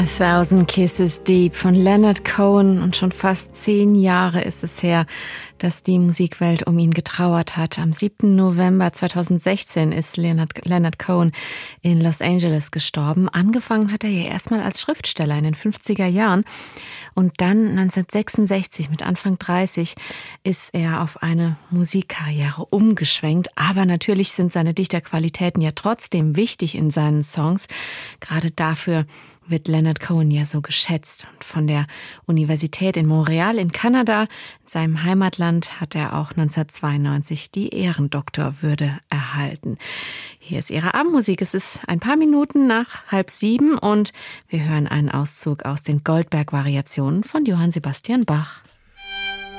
A Thousand Kisses Deep von Leonard Cohen, und schon fast 10 Jahre ist es her, dass die Musikwelt um ihn getrauert hat. Am 7. November 2016 ist Leonard Cohen in Los Angeles gestorben. Angefangen hat er ja erstmal als Schriftsteller in den 50er Jahren und dann 1966 mit Anfang 30 ist er auf eine Musikkarriere umgeschwenkt. Aber natürlich sind seine Dichterqualitäten ja trotzdem wichtig in seinen Songs. Gerade dafür wird Leonard Cohen ja so geschätzt. Und von der Universität in Montreal in Kanada, in seinem Heimatland, hat er auch 1992 die Ehrendoktorwürde erhalten. Hier ist Ihre Abendmusik. Es ist ein paar Minuten nach 6:30 und wir hören einen Auszug aus den Goldberg-Variationen von Johann Sebastian Bach.